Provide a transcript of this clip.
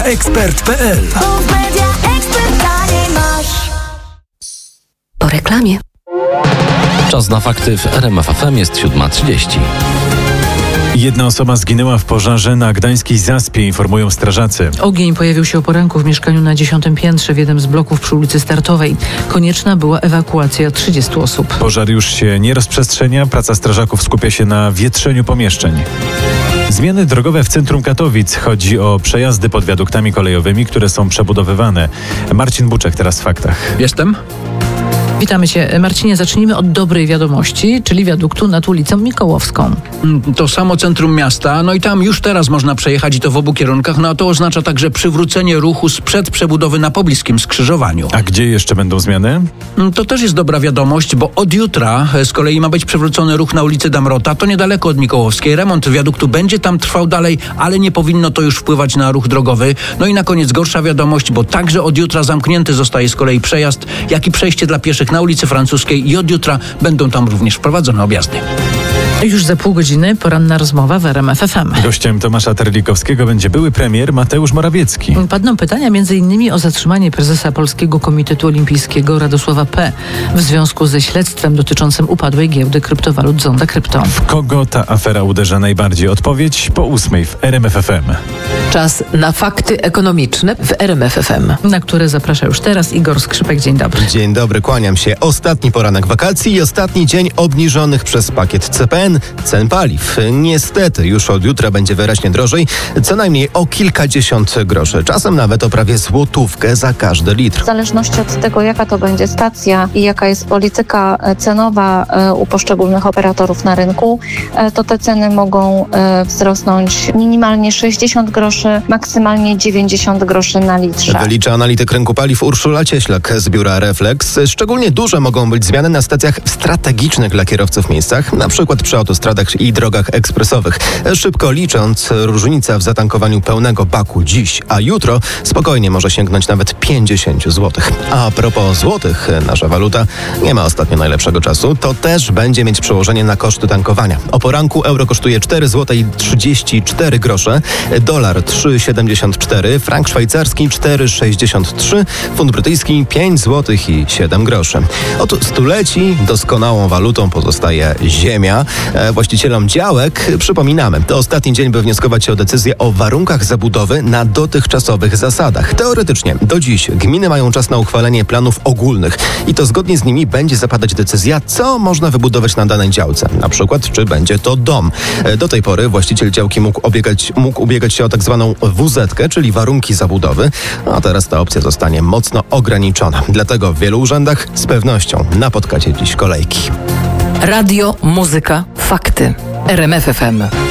Ekspert.pl. Po reklamie. Czas na fakty w RMF FM jest 7:30. Jedna osoba zginęła w pożarze na gdańskiej Zaspie, informują strażacy. Ogień pojawił się o poranku w mieszkaniu na 10. piętrze w jednym z bloków przy ulicy Startowej. Konieczna była ewakuacja 30 osób. Pożar już się nie rozprzestrzenia, praca strażaków skupia się na wietrzeniu pomieszczeń. Zmiany drogowe w centrum Katowic. Chodzi o przejazdy pod wiaduktami kolejowymi, które są przebudowywane. Marcin Buczek teraz w faktach. Jestem? Witamy Cię. Marcinie, zacznijmy od dobrej wiadomości, czyli wiaduktu nad ulicą Mikołowską. To samo centrum miasta, no i tam już teraz można przejechać i to w obu kierunkach, no a to oznacza także przywrócenie ruchu sprzed przebudowy na pobliskim skrzyżowaniu. A gdzie jeszcze będą zmiany? To też jest dobra wiadomość, bo od jutra z kolei ma być przywrócony ruch na ulicy Damrota, to niedaleko od Mikołowskiej. Remont wiaduktu będzie tam trwał dalej, ale nie powinno to już wpływać na ruch drogowy. No i na koniec gorsza wiadomość, bo także od jutra zamknięty zostaje z kolei przejazd, jak i przejście dla pieszych na ulicy Francuskiej i od jutra będą tam również wprowadzone objazdy. Już za pół godziny poranna rozmowa w RMF FM. Gościem Tomasza Terlikowskiego będzie były premier Mateusz Morawiecki. Padną pytania m.in. o zatrzymanie prezesa Polskiego Komitetu Olimpijskiego Radosława P. w związku ze śledztwem dotyczącym upadłej giełdy kryptowalut Zonda Krypto. W kogo ta afera uderza najbardziej? Odpowiedź po 8:00 w RMF FM. Czas na fakty ekonomiczne w RMF FM. Na które zaprasza już teraz Igor Skrzypek. Dzień dobry. Dzień dobry, kłaniam się. Ostatni poranek wakacji i ostatni dzień obniżonych przez pakiet CPN cen paliw. Niestety już od jutra będzie wyraźnie drożej, co najmniej o kilkadziesiąt groszy. Czasem nawet o prawie złotówkę za każdy litr. W zależności od tego, jaka to będzie stacja i jaka jest polityka cenowa u poszczególnych operatorów na rynku, to te ceny mogą wzrosnąć minimalnie 60 groszy, maksymalnie 90 groszy na litrze. Wylicza analityk rynku paliw Urszula Cieślak z biura Reflex. Szczególnie duże mogą być zmiany na stacjach w strategicznych dla kierowców miejscach, na przykład przy autostradach i drogach ekspresowych. Szybko licząc, różnica w zatankowaniu pełnego baku dziś, a jutro spokojnie może sięgnąć nawet 50 zł. A propos złotych, nasza waluta nie ma ostatnio najlepszego czasu. To też będzie mieć przełożenie na koszty tankowania. O poranku euro kosztuje 4 zł i 34 grosze, dolar 3,74, frank szwajcarski 4,63, funt brytyjski 5 zł i 7 groszy. Od stuleci doskonałą walutą pozostaje ziemia. Właścicielom działek przypominamy, to ostatni dzień, by wnioskować o decyzję o warunkach zabudowy na dotychczasowych zasadach. Teoretycznie do dziś gminy mają czas na uchwalenie planów ogólnych i to zgodnie z nimi będzie zapadać decyzja, co można wybudować na danej działce. Na przykład, czy będzie to dom. Do tej pory właściciel działki mógł ubiegać się o tak zwaną WZ-kę, czyli warunki zabudowy, a teraz ta opcja zostanie mocno ograniczona. Dlatego w wielu urzędach z pewnością napotkacie dziś kolejki. Radio, muzyka, fakty. RMF FM.